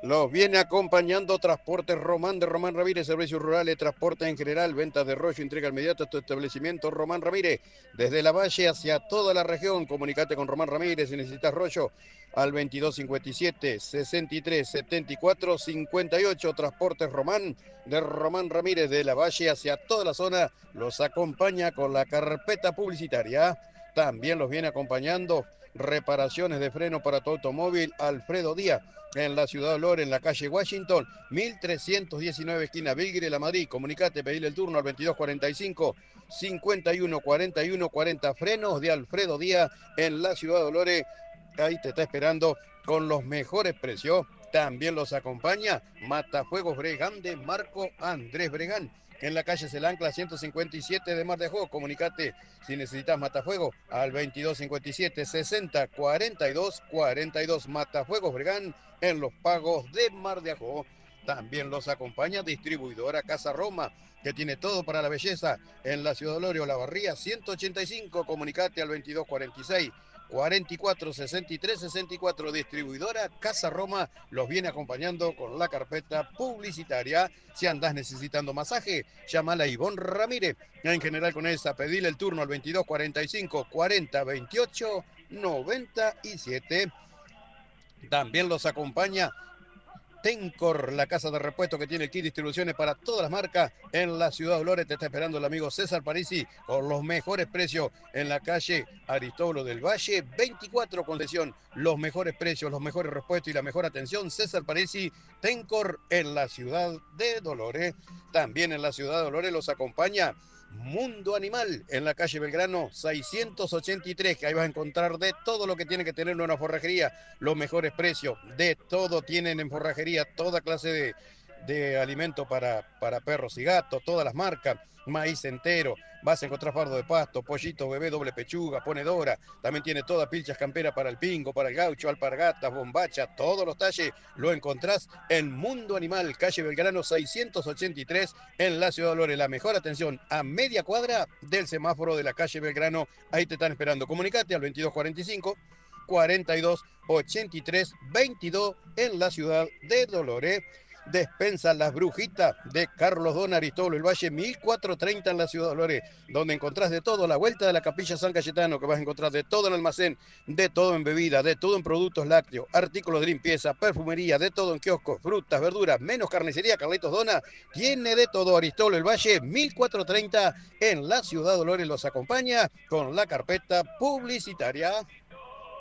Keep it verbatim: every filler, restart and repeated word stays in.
Los viene acompañando Transportes Román de Román Ramírez, servicios rurales, transporte en general, ventas de rollo, entrega inmediata a tu establecimiento Román Ramírez. Desde la Valle hacia toda la región, comunicate con Román Ramírez si necesitas rollo al veintidós cincuenta y siete, sesenta y tres, setenta y cuatro, cincuenta y ocho. Transportes Román de Román Ramírez de la Valle hacia toda la zona, los acompaña con la carpeta publicitaria. También los viene acompañando reparaciones de freno para tu automóvil Alfredo Díaz en la ciudad de Olor, en la calle Washington, mil trescientos diecinueve, esquina Vilguire, La Madrid. Comunicate, pedile el turno al veintidós cuarenta y cinco, cincuenta y uno cuarenta y uno cuarenta. Frenos de Alfredo Díaz en la ciudad de Olores. Ahí te está esperando con los mejores precios. También los acompaña Matafuegos Bregán de Marco Andrés Bregán, en la calle Celancla ciento cincuenta y siete de Mar de Ajó. Comunicate si necesitas Matafuego al veintidós cincuenta y siete, sesenta, cuarenta y dos, cuarenta y dos. Matafuegos Bregán en los pagos de Mar de Ajó. También los acompaña distribuidora Casa Roma, que tiene todo para la belleza en la ciudad de Olorio, La Barría ciento ochenta y cinco. Comunicate al veintidós cuarenta y seis, cuarenta y cuatro, sesenta y tres, sesenta y cuatro. Distribuidora Casa Roma los viene acompañando con la carpeta publicitaria. Si andás necesitando masaje, llámala a Ivonne Ramírez. En general con esa, pedile el turno al veintidós cuarenta y cinco, cuarenta, veintiocho, noventa y siete. También los acompaña Tencor, la casa de repuesto que tiene aquí distribuciones para todas las marcas en la ciudad de Olores. Te está esperando el amigo César Parisi con los mejores precios en la calle Aristóbulo del Valle veinticuatro, concesión. Los mejores precios, los mejores repuestos y la mejor atención. César Parisi, Tencor en la ciudad de Dolores. También en la ciudad de Dolores los acompaña Mundo Animal en la calle Belgrano seiscientos ochenta y tres, que ahí vas a encontrar de todo lo que tiene que tener una forrajería, los mejores precios, de todo tienen en forrajería, toda clase de, de alimento para, para perros y gatos, todas las marcas, maíz entero, vas a encontrar fardo de pasto, pollito, bebé, doble pechuga, ponedora, también tiene toda pilchas campera para el pingo, para el gaucho, alpargatas, bombacha, todos los talles lo encontrás en Mundo Animal, calle Belgrano seiscientos ochenta y tres, en la ciudad de Dolores. La mejor atención a media cuadra del semáforo de la calle Belgrano, ahí te están esperando. Comunicate al veintidós cuarenta y cinco, cuarenta y dos, ochenta y tres, veintidós en la ciudad de Dolores. Despensa Las Brujitas de Carlos Don Aristóbulo el Valle, mil cuatrocientos treinta en la ciudad de Dolores, donde encontrás de todo, a la vuelta de la Capilla San Cayetano, que vas a encontrar de todo en almacén, de todo en bebida, de todo en productos lácteos, artículos de limpieza, perfumería, de todo en kioscos, frutas, verduras, menos carnicería. Carlitos Dona tiene de todo. Aristóbulo el Valle, mil cuatrocientos treinta en la ciudad de Dolores, los acompaña con la carpeta publicitaria.